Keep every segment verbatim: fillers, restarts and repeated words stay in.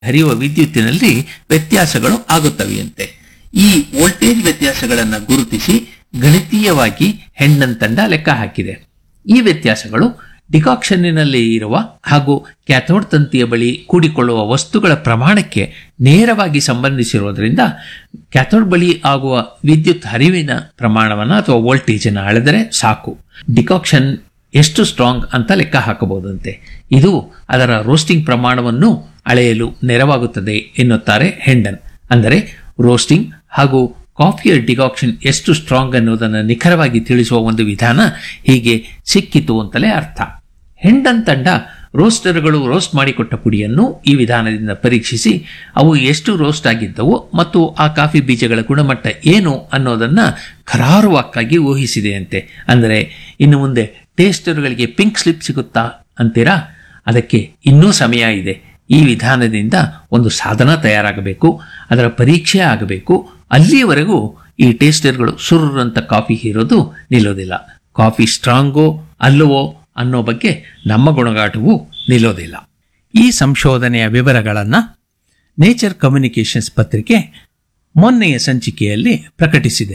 ಹರಿಯುವ ವಿದ್ಯುತ್ತಿನಲ್ಲಿ ವ್ಯತ್ಯಾಸಗಳು ಆಗುತ್ತವೆಯಂತೆ. ಈ ವೋಲ್ಟೇಜ್ ವ್ಯತ್ಯಾಸಗಳನ್ನು ಗುರುತಿಸಿ ಗಣಿತೀಯವಾಗಿ ಹೆಂಡನ್ ತಂಡ ಲೆಕ್ಕ ಹಾಕಿದೆ. ಈ ವ್ಯತ್ಯಾಸಗಳು ಡಿಕಾಕ್ಷನ್ನಿನಲ್ಲಿ ಇರುವ ಹಾಗೂ ಕ್ಯಾಥೋಡ್ ತಂತಿಯ ಬಳಿ ಕೂಡಿಕೊಳ್ಳುವ ವಸ್ತುಗಳ ಪ್ರಮಾಣಕ್ಕೆ ನೇರವಾಗಿ ಸಂಬಂಧಿಸಿರುವುದರಿಂದ ಕ್ಯಾಥೋಡ್ ಬಳಿ ಆಗುವ ವಿದ್ಯುತ್ ಹರಿವಿನ ಪ್ರಮಾಣವನ್ನು ಅಥವಾ ವೋಲ್ಟೇಜನ್ನು ಅಳೆದರೆ ಸಾಕು ಡಿಕಾಕ್ಷನ್ ಎಷ್ಟು ಸ್ಟ್ರಾಂಗ್ ಅಂತ ಲೆಕ್ಕ ಹಾಕಬಹುದಂತೆ. ಇದು ಅದರ ರೋಸ್ಟಿಂಗ್ ಪ್ರಮಾಣವನ್ನು ಅಳೆಯಲು ನೆರವಾಗುತ್ತದೆ ಎನ್ನುತ್ತಾರೆ ಹೆಂಡನ್. ಅಂದರೆ ರೋಸ್ಟಿಂಗ್ ಹಾಗೂ ಕಾಫಿಯ ಡಿಕಾಕ್ಷನ್ ಎಷ್ಟು ಸ್ಟ್ರಾಂಗ್ ಅನ್ನೋದನ್ನು ನಿಖರವಾಗಿ ತಿಳಿಸುವ ಒಂದು ವಿಧಾನ ಹೀಗೆ ಸಿಕ್ಕಿತು ಅಂತಲೇ ಅರ್ಥ. ಹೆಂಡನ್ ತಂಡ ರೋಸ್ಟರ್ಗಳು ರೋಸ್ಟ್ ಮಾಡಿಕೊಟ್ಟ ಪುಡಿಯನ್ನು ಈ ವಿಧಾನದಿಂದ ಪರೀಕ್ಷಿಸಿ ಅವು ಎಷ್ಟು ರೋಸ್ಟ್ ಆಗಿದ್ದವು ಮತ್ತು ಆ ಕಾಫಿ ಬೀಜಗಳ ಗುಣಮಟ್ಟ ಏನು ಅನ್ನೋದನ್ನ ಕರಾರುವಾಕ್ಕಾಗಿ ಊಹಿಸಿದೆಯಂತೆ. ಅಂದರೆ ಇನ್ನು ಮುಂದೆ ಟೇಸ್ಟರ್ಗಳಿಗೆ ಪಿಂಕ್ ಸ್ಲಿಪ್ ಸಿಗುತ್ತಾ ಅಂತೀರಾ? ಅದಕ್ಕೆ ಇನ್ನೂ ಸಮಯ ಇದೆ. ಈ ವಿಧಾನದಿಂದ ಒಂದು ಸಾಧನ ತಯಾರಾಗಬೇಕು, ಅದರ ಪರೀಕ್ಷೆ ಆಗಬೇಕು. ಅಲ್ಲಿಯವರೆಗೂ ಈ ಟೇಸ್ಟರ್ಗಳು ಸುರ್ರಂತ ಕಾಫಿ ಹೀರೋದು ನಿಲ್ಲೋದಿಲ್ಲ. ಕಾಫಿ ಸ್ಟ್ರಾಂಗೋ ಅಲ್ಲವೋ ಅನ್ನೋ ಬಗ್ಗೆ ನಮ್ಮ ಗುಣಗಾಟವು ನಿಲ್ಲೋದಿಲ್ಲ. ಈ ಸಂಶೋಧನೆಯ ವಿವರಗಳನ್ನು ನೇಚರ್ ಕಮ್ಯುನಿಕೇಷನ್ಸ್ ಪತ್ರಿಕೆ ಮೊನ್ನೆಯ ಸಂಚಿಕೆಯಲ್ಲಿ ಪ್ರಕಟಿಸಿದೆ.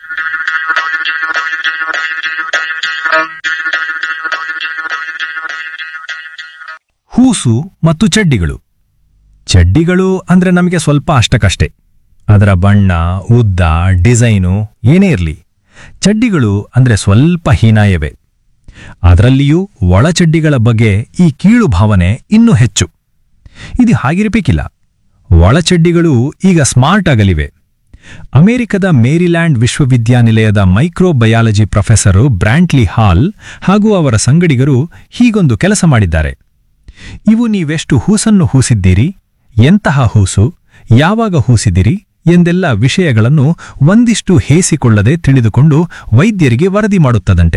ಹೂಸು ಮತ್ತು ಚಡ್ಡಿಗಳು. ಚಡ್ಡಿಗಳು ಅಂದ್ರೆ ನಮಗೆ ಸ್ವಲ್ಪ ಅಷ್ಟಕ್ಕಷ್ಟೇ. ಅದರ ಬಣ್ಣ, ಉದ್ದ, ಡಿಸೈನು ಏನೇ ಇರಲಿ, ಚಡ್ಡಿಗಳು ಅಂದ್ರೆ ಸ್ವಲ್ಪ ಹೀನಾಯವೇ. ಅದರಲ್ಲಿಯೂ ಒಳಚಡ್ಡಿಗಳ ಬಗ್ಗೆ ಈ ಕೀಳು ಭಾವನೆ ಇನ್ನೂ ಹೆಚ್ಚು. ಇದು ಹಾಗಿರಬೇಕಿಲ್ಲ. ಒಳಚಡ್ಡಿಗಳು ಈಗ ಸ್ಮಾರ್ಟ್ ಆಗಲಿವೆ. ಅಮೆರಿಕದ ಮೇರಿಲ್ಯಾಂಡ್ ವಿಶ್ವವಿದ್ಯಾನಿಲಯದ ಮೈಕ್ರೋಬಯಾಲಜಿ ಪ್ರೊಫೆಸರು ಬ್ರ್ಯಾಂಟ್ಲಿ ಹಾಲ್ ಹಾಗೂ ಅವರ ಸಂಗಡಿಗರು ಹೀಗೊಂದು ಕೆಲಸ ಮಾಡಿದ್ದಾರೆ. ಇವು ನೀವೆಷ್ಟು ಹೂಸನ್ನು ಹೂಸಿದ್ದೀರಿ, ಎಂತಹ ಹೂಸು, ಯಾವಾಗ ಹೂಸಿದಿರಿ ಎಂದೆಲ್ಲ ವಿಷಯಗಳನ್ನು ಒಂದಿಷ್ಟು ಹೇಸಿಕೊಳ್ಳದೆ ತಿಳಿದುಕೊಂಡು ವೈದ್ಯರಿಗೆ ವರದಿ ಮಾಡುತ್ತದಂತೆ.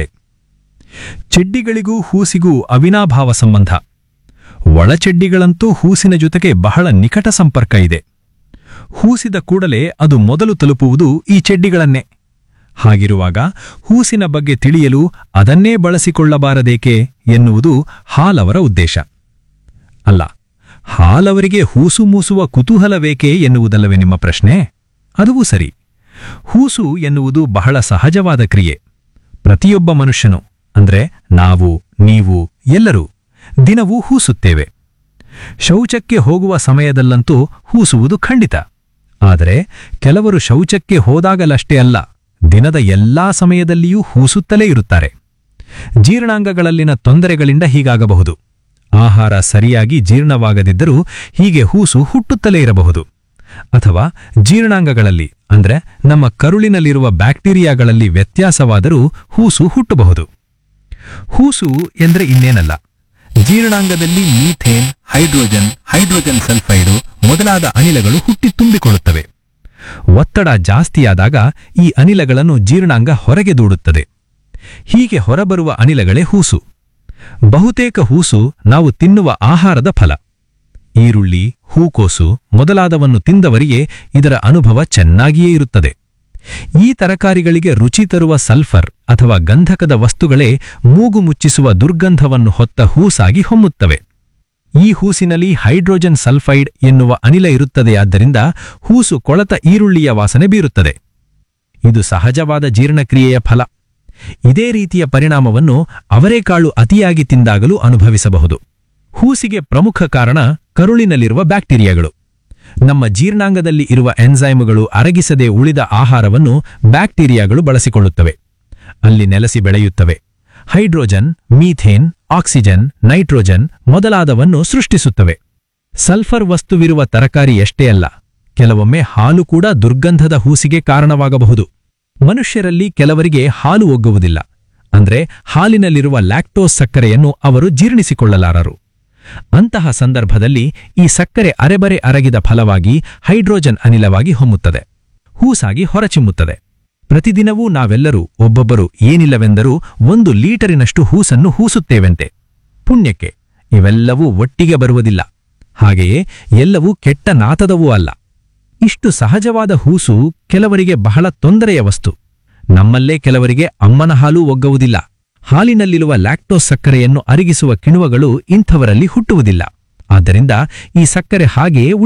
ಚೆಡ್ಡಿಗಳಿಗೂ ಹೂಸಿಗೂ ಅವಿನಾಭಾವ ಸಂಬಂಧ. ಒಳಚೆಡ್ಡಿಗಳಂತೂ ಹೂಸಿನ ಜೊತೆಗೆ ಬಹಳ ನಿಕಟ ಸಂಪರ್ಕ ಇದೆ. ಹೂಸಿದ ಕೂಡಲೇ ಅದು ಮೊದಲು ತಲುಪುವುದು ಈ ಚೆಡ್ಡಿಗಳನ್ನೇ. ಹಾಗಿರುವಾಗ ಹೂಸಿನ ಬಗ್ಗೆ ತಿಳಿಯಲು ಅದನ್ನೇ ಬಳಸಿಕೊಳ್ಳಬಾರದೇಕೆ ಎನ್ನುವುದು ಹಾಲವರ ಉದ್ದೇಶ. ಅಲ್ಲ, ಹಾಲವರಿಗೆ ಹೂಸು ಮೂಸುವ ಕುತೂಹಲವೇಕೆ ಎನ್ನುವುದಲ್ಲವೇ ನಿಮ್ಮ ಪ್ರಶ್ನೆ? ಅದೂ ಸರಿ. ಹೂಸು ಎನ್ನುವುದು ಬಹಳ ಸಹಜವಾದ ಕ್ರಿಯೆ. ಪ್ರತಿಯೊಬ್ಬ ಮನುಷ್ಯನು ಅಂದ್ರೆ ನಾವು, ನೀವು ಎಲ್ಲರೂ ದಿನವೂ ಹೂಸುತ್ತೇವೆ. ಶೌಚಕ್ಕೆ ಹೋಗುವ ಸಮಯದಲ್ಲಂತೂ ಹೂಸುವುದು ಖಂಡಿತ. ಆದರೆ ಕೆಲವರು ಶೌಚಕ್ಕೆ ಹೋದಾಗಲಷ್ಟೇ ಅಲ್ಲ, ದಿನದ ಎಲ್ಲಾ ಸಮಯದಲ್ಲಿಯೂ ಹೂಸುತ್ತಲೇ ಇರುತ್ತಾರೆ. ಜೀರ್ಣಾಂಗಗಳಲ್ಲಿನ ತೊಂದರೆಗಳಿಂದ ಹೀಗಾಗಬಹುದು. ಆಹಾರ ಸರಿಯಾಗಿ ಜೀರ್ಣವಾಗದಿದ್ದರೂ ಹೀಗೆ ಹೂಸು ಹುಟ್ಟುತ್ತಲೇ ಇರಬಹುದು. ಅಥವಾ ಜೀರ್ಣಾಂಗಗಳಲ್ಲಿ ಅಂದ್ರೆ ನಮ್ಮ ಕರುಳಿನಲ್ಲಿರುವ ಬ್ಯಾಕ್ಟೀರಿಯಾಗಳಲ್ಲಿ ವ್ಯತ್ಯಾಸವಾದರೂ ಹೂಸು ಹುಟ್ಟಬಹುದು. ಹೂಸು ಎಂದ್ರೆ ಇನ್ನೇನಲ್ಲ, ಜೀರ್ಣಾಂಗದಲ್ಲಿ ಮೀಥೇನ್, ಹೈಡ್ರೋಜನ್, ಹೈಡ್ರೋಜನ್ ಸಲ್ಫೈಡು ಮೊದಲಾದ ಅನಿಲಗಳು ಹುಟ್ಟಿ ತುಂಬಿಕೊಳ್ಳುತ್ತವೆ. ಒತ್ತಡ ಜಾಸ್ತಿಯಾದಾಗ ಈ ಅನಿಲಗಳನ್ನು ಜೀರ್ಣಾಂಗ ಹೊರಗೆ ದೂಡುತ್ತದೆ. ಹೀಗೆ ಹೊರಬರುವ ಅನಿಲಗಳೇ ಹೂಸು. ಬಹುತೇಕ ಹೂಸು ನಾವು ತಿನ್ನುವ ಆಹಾರದ ಫಲ. ಈರುಳ್ಳಿ, ಹೂಕೋಸು ಮೊದಲಾದವನ್ನು ತಿಂದವರಿಗೆ ಇದರ ಅನುಭವ ಚೆನ್ನಾಗಿಯೇ ಇರುತ್ತದೆ. ಈ ತರಕಾರಿಗಳಿಗೆ ರುಚಿ ತರುವ ಸಲ್ಫರ್ ಅಥವಾ ಗಂಧಕದ ವಸ್ತುಗಳೇ ಮೂಗು ಮುಚ್ಚಿಸುವ ದುರ್ಗಂಧವನ್ನು ಹೊತ್ತ ಹೂಸಾಗಿ ಹೊಮ್ಮುತ್ತವೆ. ಈ ಹೂಸಿನಲ್ಲಿ ಹೈಡ್ರೋಜನ್ ಸಲ್ಫೈಡ್ ಎನ್ನುವ ಅನಿಲ ಇರುತ್ತದೆಯಾದ್ದರಿಂದ ಹೂಸು ಕೊಳತ ಈರುಳ್ಳಿಯ ವಾಸನೆ ಬೀರುತ್ತದೆ. ಇದು ಸಹಜವಾದ ಜೀರ್ಣಕ್ರಿಯೆಯ ಫಲ. ಇದೇ ರೀತಿಯ ಪರಿಣಾಮವನ್ನು ಅವರೆಕಾಳು ಅತಿಯಾಗಿ ತಿಂದಾಗಲೂ ಅನುಭವಿಸಬಹುದು. ಹೂಸಿಗೆ ಪ್ರಮುಖ ಕಾರಣ ಕರುಳಿನಲ್ಲಿರುವ ಬ್ಯಾಕ್ಟೀರಿಯಾಗಳು. ನಮ್ಮ ಜೀರ್ಣಾಂಗದಲ್ಲಿ ಇರುವ ಎನ್ಸೈಮುಗಳು ಅರಗಿಸದೆ ಉಳಿದ ಆಹಾರವನ್ನು ಬ್ಯಾಕ್ಟೀರಿಯಾಗಳು ಬಳಸಿಕೊಳ್ಳುತ್ತವೆ. ಅಲ್ಲಿ ನೆಲೆಸಿ ಬೆಳೆಯುತ್ತವೆ. ಹೈಡ್ರೋಜನ್, ಮೀಥೇನ್, ಆಕ್ಸಿಜನ್, ನೈಟ್ರೋಜನ್ ಮೊದಲಾದವನ್ನು ಸೃಷ್ಟಿಸುತ್ತವೆ. ಸಲ್ಫರ್ ವಸ್ತುವಿರುವ ತರಕಾರಿ ಎಷ್ಟೇ ಅಲ್ಲ, ಕೆಲವೊಮ್ಮೆ ಹಾಲು ಕೂಡ ದುರ್ಗಂಧದ ಹೂಸಿಗೆ ಕಾರಣವಾಗಬಹುದು. ಮನುಷ್ಯರಲ್ಲಿ ಕೆಲವರಿಗೆ ಹಾಲು ಒಗ್ಗುವುದಿಲ್ಲ. ಅಂದ್ರೆ ಹಾಲಿನಲ್ಲಿರುವ ಲ್ಯಾಕ್ಟೋಸ್ ಸಕ್ಕರೆಯನ್ನು ಅವರು ಜೀರ್ಣಿಸಿಕೊಳ್ಳಲಾರರು. ಅಂತಹ ಸಂದರ್ಭದಲ್ಲಿ ಈ ಸಕ್ಕರೆ ಅರೆಬರೆ ಅರಗಿದ ಫಲವಾಗಿ ಹೈಡ್ರೋಜನ್ ಅನಿಲವಾಗಿ ಹೊಮ್ಮುತ್ತದೆ, ಹೂಸಾಗಿ ಹೊರಚಿಮ್ಮುತ್ತದೆ. ಪ್ರತಿದಿನವೂ ನಾವೆಲ್ಲರೂ ಒಬ್ಬೊಬ್ಬರು ಏನಿಲ್ಲವೆಂದರೂ ಒಂದು ಲೀಟರಿನಷ್ಟು ಹೂಸನ್ನು ಹೂಸುತ್ತೇವೆಂತೆ. ಪುಣ್ಯಕ್ಕೆ ಇವೆಲ್ಲವೂ ಒಟ್ಟಿಗೆ ಬರುವುದಿಲ್ಲ. ಹಾಗೆಯೇ ಎಲ್ಲವೂ ಕೆಟ್ಟ ನಾತದವೂ ಅಲ್ಲ. ಇಷ್ಟು ಸಹಜವಾದ ಹೂಸು ಕೆಲವರಿಗೆ ಬಹಳ ತೊಂದರೆಯ ವಸ್ತು. ನಮ್ಮಲ್ಲೇ ಕೆಲವರಿಗೆ ಅಮ್ಮನ ಹಾಲು ಒಗ್ಗುವುದಿಲ್ಲ. ಹಾಲಿನಲ್ಲಿರುವ ಲ್ಯಾಕ್ಟೋಸ್ ಸಕ್ಕರೆಯನ್ನು ಅರಗಿಸುವ ಕಿಣ್ವಗಳು ಇಂಥವರಲ್ಲಿ ಹುಟ್ಟುವುದಿಲ್ಲ. ಆದ್ದರಿಂದ ಈ ಸಕ್ಕರೆ ಹಾಗೆಯೇ